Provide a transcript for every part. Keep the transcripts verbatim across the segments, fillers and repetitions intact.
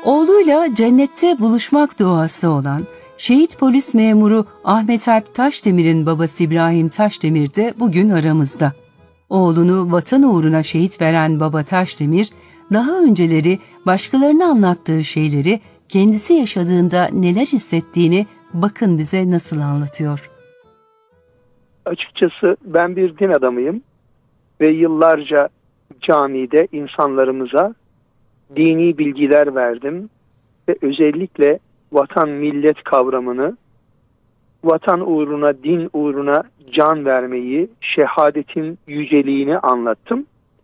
Oğluyla cennette buluşmak duası olan şehit polis memuru Ahmet Alp Taşdemir'in babası İbrahim Taşdemir de bugün aramızda. Oğlunu vatan uğruna şehit veren baba Taşdemir, daha önceleri başkalarına anlattığı şeyleri kendisi yaşadığında neler hissettiğini bakın bize nasıl anlatıyor. Açıkçası ben bir din adamıyım ve yıllarca camide insanlarımıza dini bilgiler verdim ve özellikle vatan millet kavramını, vatan uğruna, din uğruna can vermeyi, şehadetin yüceliğini anlattım.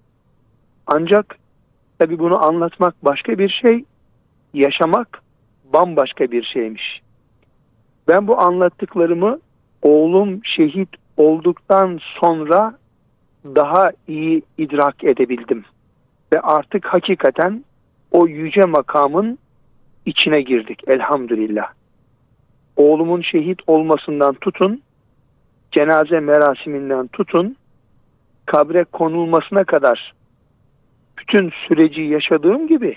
Ancak tabii bunu anlatmak başka bir şey, yaşamak bambaşka bir şeymiş. Ben bu anlattıklarımı oğlum şehit olduktan sonra daha iyi idrak edebildim. Ve artık hakikaten o yüce makamın içine girdik elhamdülillah. Oğlumun şehit olmasından tutun, cenaze merasiminden tutun, kabre konulmasına kadar bütün süreci yaşadığım gibi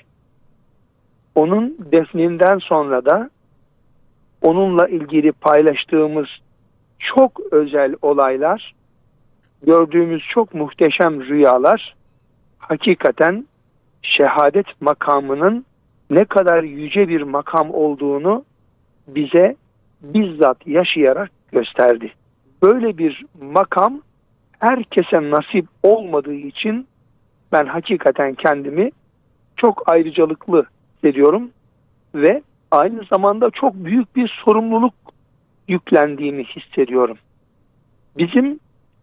onun defninden sonra da onunla ilgili paylaştığımız çok özel olaylar, gördüğümüz çok muhteşem rüyalar hakikaten şehadet makamının ne kadar yüce bir makam olduğunu bize bizzat yaşayarak gösterdi. Böyle bir makam herkese nasip olmadığı için ben hakikaten kendimi çok ayrıcalıklı hissediyorum ve aynı zamanda çok büyük bir sorumluluk yüklendiğimi hissediyorum. Bizim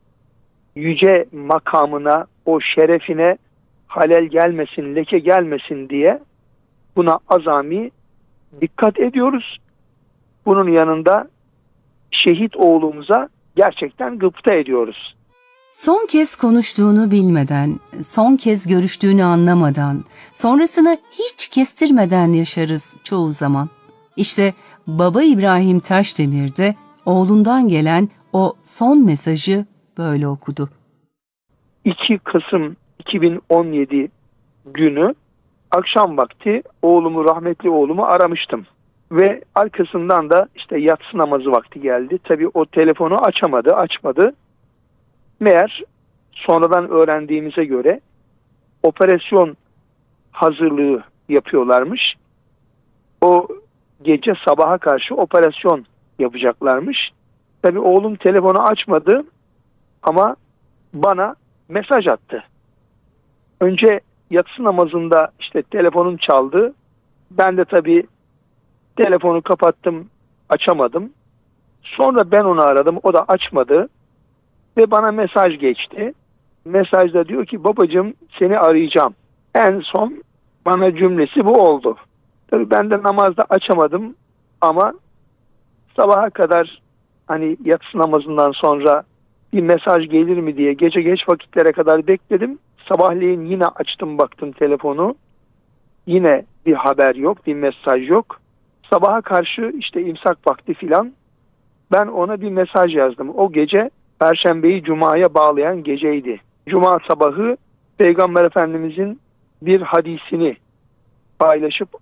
yüce makamına, o şerefine halel gelmesin, leke gelmesin diye buna azami dikkat ediyoruz. Bunun yanında şehit oğlumuza gerçekten gıpta ediyoruz. Son kez konuştuğunu bilmeden, son kez görüştüğünü anlamadan, sonrasını hiç kestirmeden yaşarız çoğu zaman. İşte baba İbrahim Taşdemir de oğlundan gelen o son mesajı böyle okudu. iki Kasım iki bin on yedi günü akşam vakti oğlumu, rahmetli oğlumu aramıştım. Ve arkasından da işte yatsı namazı vakti geldi. Tabii o telefonu açamadı, açmadı. Meğer sonradan öğrendiğimize göre operasyon hazırlığı yapıyorlarmış. O gece sabaha karşı operasyon yapacaklarmış. Tabii oğlum telefonu açmadı ama bana mesaj attı. Önce yatsı namazında işte telefonum çaldı. Ben de tabii telefonu kapattım, açamadım. Sonra ben onu aradım, o da açmadı. Ve bana mesaj geçti. Mesajda diyor ki babacığım seni arayacağım. En son bana cümlesi bu oldu. Tabii ben de namazda açamadım ama sabaha kadar hani yatsı namazından sonra bir mesaj gelir mi diye gece geç vakitlere kadar bekledim. Sabahleyin yine açtım baktım telefonu. Yine bir haber yok, bir mesaj yok. Sabaha karşı işte imsak vakti filan ben ona bir mesaj yazdım. O gece Perşembeyi Cuma'ya bağlayan geceydi. Cuma sabahı Peygamber Efendimizin bir hadisini paylaşıp